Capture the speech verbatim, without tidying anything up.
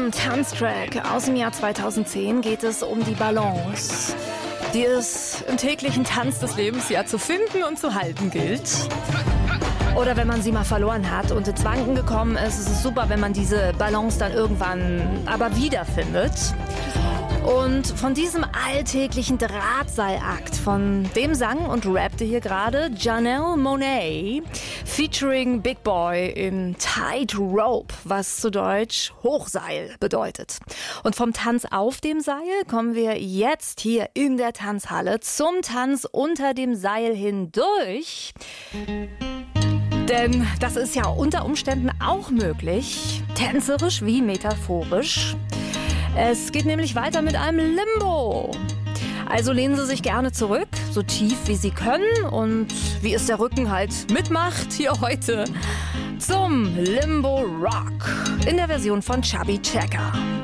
diesem Tanztrack aus dem Jahr zweitausendzehn geht es um die Balance, die es im täglichen Tanz des Lebens ja zu finden und zu halten gilt. Oder wenn man sie mal verloren hat und ins Wanken gekommen ist, ist es super, wenn man diese Balance dann irgendwann aber wiederfindet. Und von diesem alltäglichen Drahtseilakt, von dem sang und rappte hier gerade Janelle Monáe featuring Big Boy in Tight Rope, was zu Deutsch Hochseil bedeutet. Und vom Tanz auf dem Seil kommen wir jetzt hier in der Tanzhalle zum Tanz unter dem Seil hindurch. Denn das ist ja unter Umständen auch möglich, tänzerisch wie metaphorisch. Es geht nämlich weiter mit einem Limbo. Also lehnen Sie sich gerne zurück, so tief wie Sie können und wie es der Rücken halt mitmacht, hier heute zum Limbo Rock in der Version von Chubby Checker.